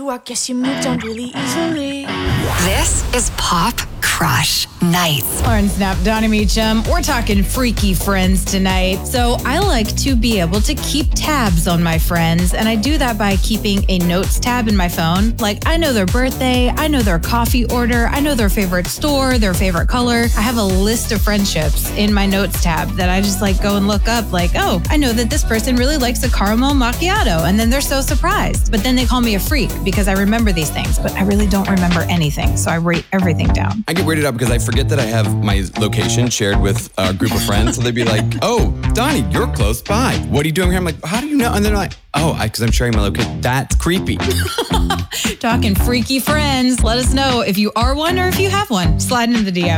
I guess you moved on really easily. This is Pop Crush Nights. Lauren Snap, Donnie Meacham. We're talking freaky friends tonight. So I like to be able to keep tabs on my friends, and I do that by keeping a notes tab in my phone. Like, I know their birthday, I know their coffee order, I know their favorite store, their favorite color. I have a list of friendships in my notes tab that I just like go and look up, like, oh, I know that this person really likes a caramel macchiato, and then they're so surprised. But then they call me a freak because I remember these things, but I really don't remember anything. So I write everything down. I get weirded out because I forget that I have my location shared with a group of friends. So they'd be like, oh, Donnie, you're close by. What are you doing here? I'm like, how do you know? And they're like, oh, because I'm sharing my location. That's creepy. Talking freaky friends. Let us know if you are one or if you have one. Slide into the DM.